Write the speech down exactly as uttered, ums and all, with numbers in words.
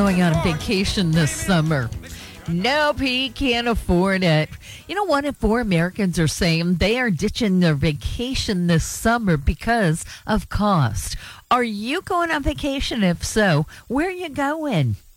going on vacation this summer. Nope, he can't afford it. You know, one in four Americans are saying they are ditching their vacation this summer because of cost. Are you going on vacation? If so, where are you going?